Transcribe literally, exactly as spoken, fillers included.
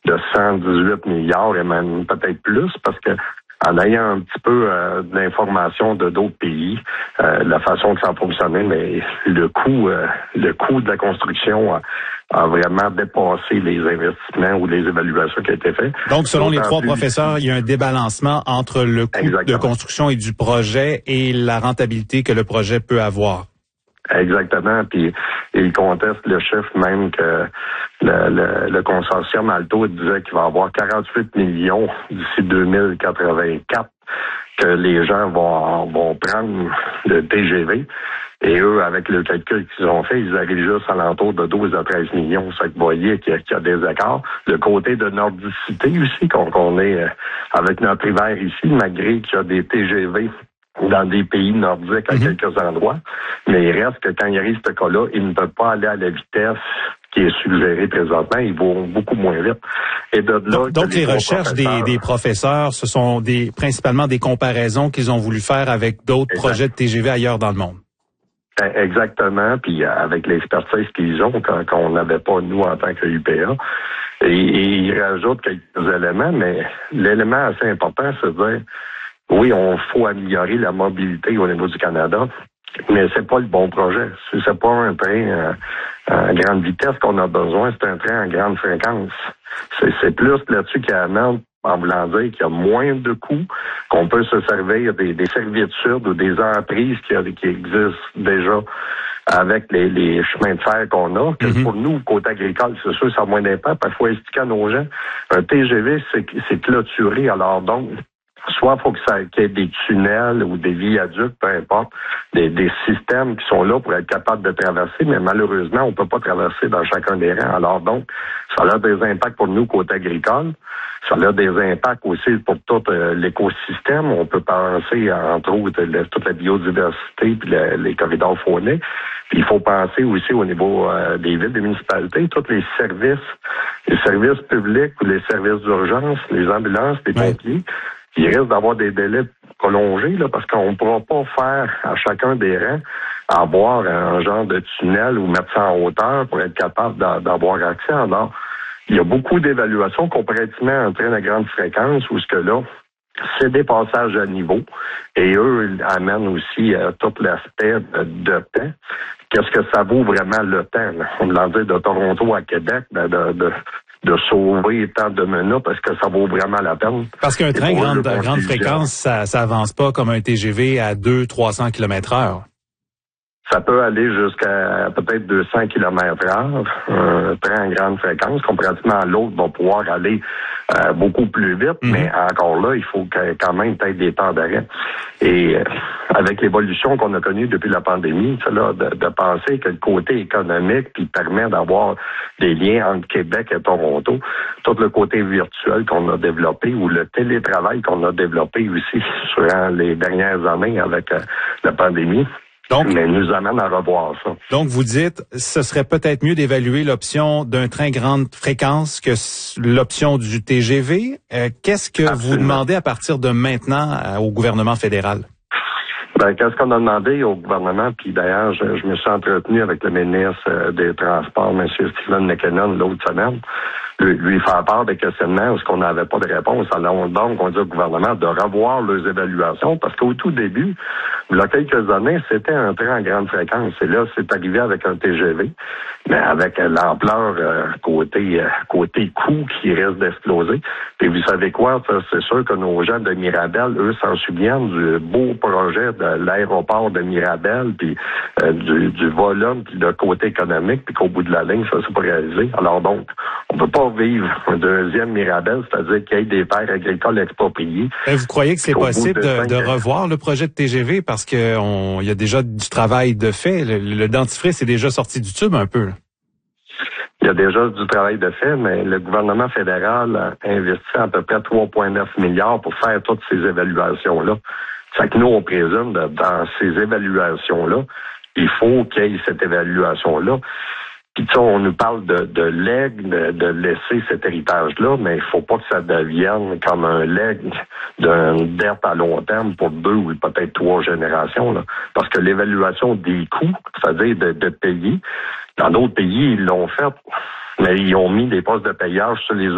de cent dix-huit milliards et même peut-être plus, parce que en ayant un petit peu euh, d'informations de d'autres pays, euh, la façon que ça a fonctionné, mais le coût, euh, le coût de la construction a, a vraiment dépassé les investissements ou les évaluations qui ont été faites. Donc, selon les trois plus... professeurs, il y a un débalancement entre le coût Exactement. de construction et du projet et la rentabilité que le projet peut avoir. Exactement, puis il conteste le chiffre même que le, le, le consortium Alto disait qu'il va y avoir quarante-huit millions d'ici deux mille quatre-vingt-quatre que les gens vont, vont prendre le T G V. Et eux, avec le calcul qu'ils ont fait, ils arrivent juste à l'entour de douze à treize millions. Ça que vous voyez qu'il y, qu'il y a des écarts. Le côté de nordicité aussi, qu'on, qu'on est avec notre hiver ici, malgré qu'il y a des T G V dans des pays nordiques à mm-hmm. quelques endroits. Mais il reste que quand il arrive ce cas-là, ils ne peuvent pas aller à la vitesse qui est suggérée présentement. Ils vont beaucoup moins vite. Et de là, donc, donc les, les recherches des, des professeurs, ce sont des principalement des comparaisons qu'ils ont voulu faire avec d'autres exact. projets de T G V ailleurs dans le monde. Exactement. Puis avec l'expertise qu'ils ont, quand, qu'on n'avait pas nous en tant que U P A. Et, et ils rajoutent quelques éléments, mais l'élément assez important, c'est de dire oui, on faut améliorer la mobilité au niveau du Canada, mais c'est pas le bon projet. C'est, c'est pas un train euh, à grande vitesse qu'on a besoin, c'est un train à grande fréquence. C'est, c'est plus là-dessus qu'il y a un en voulant dire qu'il y a moins de coûts, qu'on peut se servir des, des servitudes ou des emprises qui, qui existent déjà avec les, les chemins de fer qu'on a, que mm-hmm. pour nous, côté agricole, c'est sûr, ça a moins d'impact. Parfois, expliquer à nos gens, un T G V, c'est, c'est clôturé, alors donc, soit il faut que ça, qu'il y ait des tunnels ou des viaducs, peu importe, des, des systèmes qui sont là pour être capables de traverser, mais malheureusement, on peut pas traverser dans chacun des rangs. Alors donc, ça a des impacts pour nous côté agricole. Ça a des impacts aussi pour tout euh, l'écosystème. On peut penser, entre autres, le, toute la biodiversité puis le, les corridors fauniques. Puis il faut penser aussi au niveau euh, des villes, des municipalités, tous les services, les services publics ou les services d'urgence, les ambulances, les pompiers. Ouais. Il risque d'avoir des délais prolongés là, parce qu'on ne pourra pas faire à chacun des rangs avoir un genre de tunnel ou mettre ça en hauteur pour être capable d'a, d'avoir accès. Alors, il y a beaucoup d'évaluations comparativement à un train à grande fréquence où ce que là, c'est des passages à niveau. Et eux ils amènent aussi euh, tout l'aspect de, de temps. Qu'est-ce que ça vaut vraiment le temps? Là? On l'a dit de Toronto à Québec, de, de, de de sauver tant de minutes, parce que ça vaut vraiment la peine. Parce qu'un train grande, grande fréquence, ça, ça avance pas comme un T G V à deux cents à trois cents kilomètres heure. Ça peut aller jusqu'à peut-être deux cents kilomètres heure, un train à grande fréquence, comparativement à l'autre, va pouvoir aller euh, beaucoup plus vite, mm-hmm. mais encore là, il faut quand même peut-être des temps d'arrêt. Et euh, avec l'évolution qu'on a connue depuis la pandémie, c'est là, de, de penser que le côté économique qui permet d'avoir des liens entre Québec et Toronto, tout le côté virtuel qu'on a développé ou le télétravail qu'on a développé aussi durant les dernières années avec euh, la pandémie, Donc, mais nous amène à revoir ça. Donc, vous dites, ce serait peut-être mieux d'évaluer l'option d'un train grande fréquence que l'option du T G V. Euh, qu'est-ce que Absolument. vous demandez à partir de maintenant euh, au gouvernement fédéral? Ben, qu'est-ce qu'on a demandé au gouvernement? Puis d'ailleurs, je, je me suis entretenu avec le ministre euh, des Transports, M. Stephen McKinnon, l'autre semaine, lui, lui faire part des questionnements où on n'avait pas de réponse. Alors donc, on dit au gouvernement de revoir leurs évaluations, parce qu'au tout début, il y a quelques années, c'était un train en grande fréquence. Et là, c'est arrivé avec un T G V, mais avec euh, l'ampleur euh, côté euh, côté coût qui risque d'exploser. Et vous savez quoi? Ça, c'est sûr que nos gens de Mirabel, eux, s'en souviennent du beau projet de l'aéroport de Mirabel, puis euh, du, du volume, puis le côté économique, puis qu'au bout de la ligne, ça s'est pas réalisé. Alors donc, on peut pas vivre un deuxième Mirabel, c'est-à-dire qu'il y ait des terres agricoles expropriées. Et vous croyez que c'est possible de, de, de revoir le projet de T G V parce que on, y a déjà du travail de fait? Le, le dentifrice est déjà sorti du tube un peu. Il y a déjà du travail de fait, mais le gouvernement fédéral a investi à peu près trois virgule neuf milliards pour faire toutes ces évaluations-là. Fait que nous, on présume de, dans ces évaluations-là, il faut qu'il y ait cette évaluation-là. Puis tu sais, on nous parle de, de legs, de, de laisser cet héritage-là, mais il faut pas que ça devienne comme un leg d'une dette à long terme pour deux ou peut-être trois générations. Là. Parce que l'évaluation des coûts, c'est-à-dire de, de payer, dans d'autres pays, ils l'ont fait, mais ils ont mis des postes de payage sur les